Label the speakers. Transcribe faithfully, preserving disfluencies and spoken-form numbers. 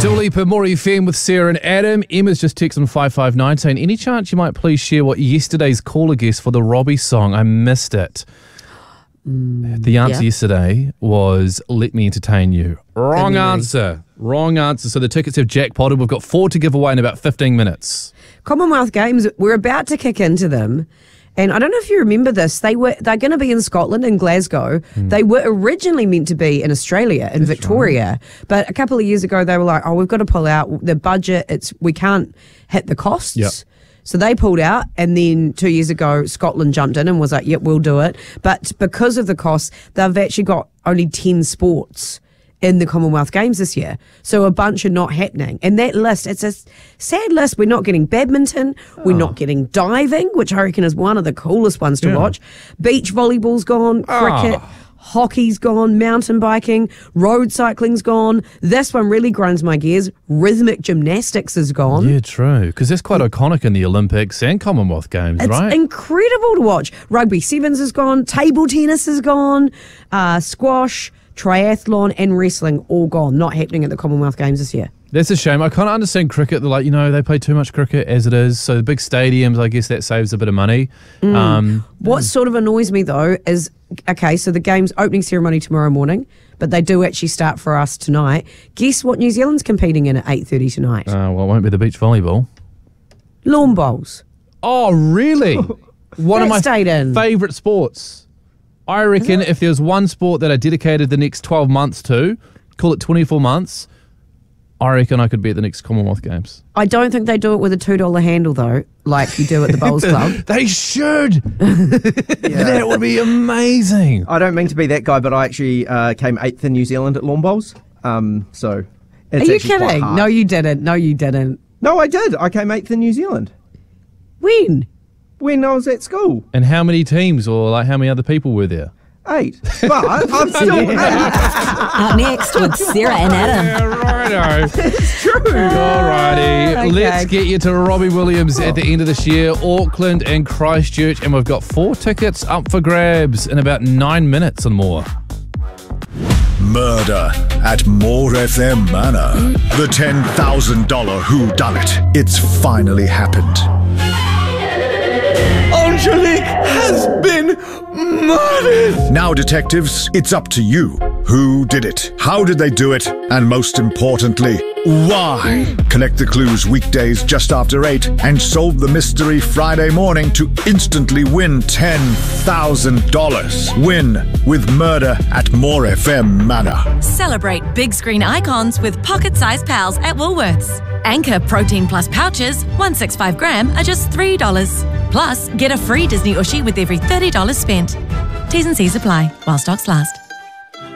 Speaker 1: Dua Lipa, More F M with Sarah and Adam. Emma's just texted on five five one nine. Any chance you might please share what yesterday's caller guessed for the Robbie song? I missed it. Mm, the answer yeah. yesterday was Let Me Entertain You. Wrong answer. Wrong answer. So the tickets have jackpotted. We've got four to give away in about fifteen minutes.
Speaker 2: Commonwealth Games, we're about to kick into them. And I don't know if you remember this. They were they're going to be in Scotland, in Glasgow. Mm. They were originally meant to be in Australia, in That's Victoria. Right. But a couple of years ago, they were like, "Oh, we've got to pull out the budget. It's we can't hit the costs."
Speaker 1: Yep.
Speaker 2: So they pulled out, and then two years ago, Scotland jumped in and was like, "Yep, we'll do it." But because of the costs, they've actually got only ten sports in the Commonwealth Games this year. So a bunch are not happening. And that list, it's a sad list. We're not getting badminton. We're oh. not getting diving, which I reckon is one of the coolest ones to yeah. watch. Beach volleyball's gone, cricket, oh. hockey's gone, mountain biking, road cycling's gone. This one really grinds my gears. Rhythmic gymnastics is gone.
Speaker 1: Yeah, true. Because that's quite iconic in the Olympics and Commonwealth Games,
Speaker 2: it's
Speaker 1: right?
Speaker 2: It's incredible to watch. Rugby sevens is gone. Table tennis is gone. Uh, squash, triathlon and wrestling all gone, not happening at the Commonwealth Games this year.
Speaker 1: That's a shame. I kind of understand cricket. They're like, you know, they play too much cricket as it is. So the big stadiums, I guess that saves a bit of money.
Speaker 2: Mm.
Speaker 1: Um,
Speaker 2: what mm. sort of annoys me though is, okay, so the game's opening ceremony tomorrow morning, but they do actually start for us tonight. Guess what New Zealand's competing in at eight thirty tonight?
Speaker 1: Uh, well, it won't be the beach volleyball.
Speaker 2: Lawn bowls.
Speaker 1: Oh, really? One of my favourite sports. I reckon if there's one sport that I dedicated the next twelve months to, call it twenty-four months, I reckon I could be at the next Commonwealth Games.
Speaker 2: I don't think they do it with a two dollar handle, though, like you do at the Bowls Club.
Speaker 1: They should. Yeah. That would be amazing.
Speaker 3: I don't mean to be that guy, but I actually uh, came eighth in New Zealand at lawn bowls. Um, so it's
Speaker 2: Are you
Speaker 3: actually
Speaker 2: kidding? No, you didn't. No, you didn't.
Speaker 3: No, I did. I came eighth in New Zealand.
Speaker 2: When?
Speaker 3: When I was at school.
Speaker 1: And how many teams or like how many other people were there?
Speaker 3: Eight. But I'm still eight.
Speaker 4: Up next with Sarah and Adam.
Speaker 1: Yeah, righto.
Speaker 3: It's true.
Speaker 1: Alrighty.
Speaker 2: Okay.
Speaker 1: Let's get you to Robbie Williams at the end of this year. Auckland and Christchurch. And we've got four tickets up for grabs in about nine minutes and more.
Speaker 5: Murder at More F M Manor. The ten thousand dollars whodunit. It's finally happened.
Speaker 6: Angelique has been murdered!
Speaker 5: Now, detectives, it's up to you. Who did it? How did they do it? And most importantly, why? Collect the clues weekdays just after eight and solve the mystery Friday morning to instantly win ten thousand dollars. Win with Murder at More F M Manor.
Speaker 7: Celebrate big screen icons with pocket-sized pals at Woolworths. Anchor Protein Plus pouches, one sixty-five gram, are just three dollars. Plus, get a free Disney Ushi with every thirty dollars spent. T's and C's apply while stocks last.